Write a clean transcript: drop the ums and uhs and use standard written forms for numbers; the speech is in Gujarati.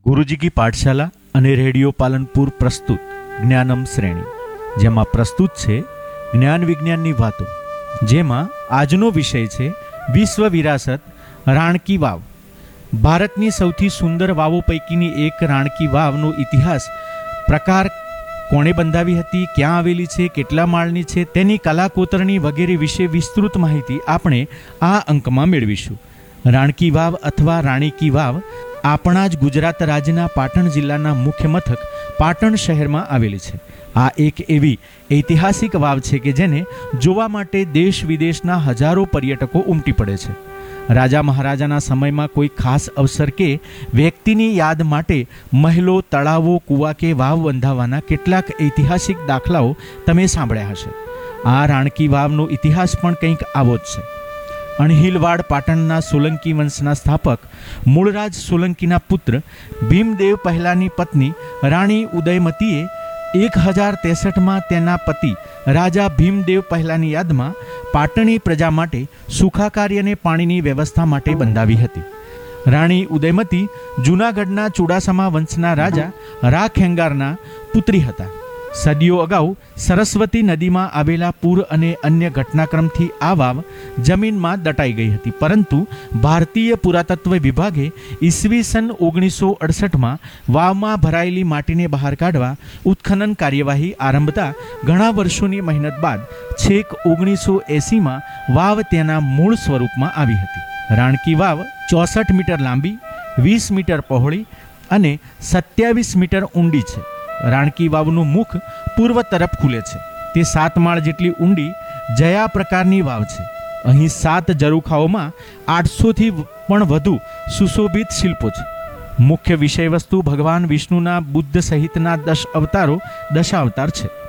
गुरुजी की पाठशाला અને રેડિયો પાલનપુર પ્રસ્તુત જ્ઞાનમ શ્રેણી, જેમાં પ્રસ્તુત છે જ્ઞાન વિજ્ઞાનની વાતો, જેમાં આજનો વિષય છે વિશ્વ વિરાસત રાણકી વાવ. ભારતની સૌથી સુંદર વાવો પૈકીની એક રાણકી વાવનો ઇતિહાસ, પ્રકાર, કોણે બંધાવી હતી, ક્યાં આવેલી છે, કેટલા માળની છે, તેની કલા કોતરણી વગેરે વિશે વિસ્તૃત માહિતી આપણે આ અંકમાં મેળવીશું. રાણકી વાવ અથવા રાણી કી વાવ આપણા જ ગુજરાત રાજ્યના પાટણ જિલ્લાના મુખ્ય મથક પાટણ શહેરમાં આવેલી છે. આ એક એવી ઐતિહાસિક વાવ છે કે જેને જોવા માટે દેશ વિદેશના હજારો પર્યટકો ઉમટી પડે છે. રાજા મહારાજાના સમયમાં કોઈ ખાસ અવસર કે વ્યક્તિની યાદ માટે મહેલો, તળાવો, કૂવા કે વાવ બંધાવવાના કેટલાક ઐતિહાસિક દાખલાઓ તમે સાંભળ્યા હશે. આ રાણકી વાવનો ઇતિહાસ પણ કંઈક આવો જ છે. અણહિલવાડ પાટણના સોલંકી વંશના સ્થાપક મૂળરાજ સોલંકીના પુત્ર ભીમદેવ પહેલાની પત્ની રાણી ઉદયમતીએ 1063માં તેના પતિ રાજા ભીમદેવ પહેલાની યાદમાં પાટણી પ્રજા માટે સુખાકારી અને પાણીની વ્યવસ્થા માટે બંધાવી હતી. રાણી ઉદયમતી જૂનાગઢના ચુડાસમા વંશના રાજા રાખેંગારના પુત્રી હતા. સદીઓ અગાઉ સરસ્વતી નદીમાં આવેલા પૂર અને અન્ય ઘટનાક્રમથી આ વાવ જમીનમાં દટાઈ ગઈ હતી, પરંતુ ભારતીય પુરાતત્વ વિભાગે ઈસવીસન 1968માં વાવમાં ભરાયેલી માટીને બહાર કાઢવા ઉત્ખનન કાર્યવાહી આરંભતા ઘણા વર્ષોની મહેનત બાદ છેક 1980માં વાવ તેના મૂળ સ્વરૂપમાં આવી હતી. રાણકી વાવ 64 મીટર લાંબી, 20 મીટર પહોળી અને 27 મીટર ઊંડી છે. રાણકી વાવનું મુખ પૂર્વ તરફ ખુલે છે. તે 7 માળ જેટલી ઊંડી જયા પ્રકારની વાવ છે. અહીં 7 ઝરૂખાઓમાં 800થી પણ વધુ સુશોભિત શિલ્પો છે. મુખ્ય વિષય વસ્તુ ભગવાન વિષ્ણુના બુદ્ધ સહિતના દશાવતાર છે.